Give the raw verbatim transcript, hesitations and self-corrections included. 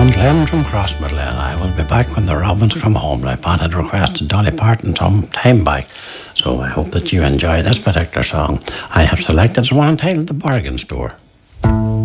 John Glenn from Crossmiddle, and I will be back when the Robins come home. Like Pat had requested Dolly Parton some time back, so I hope that you enjoy this particular song. I have selected one entitled The Bargain Store.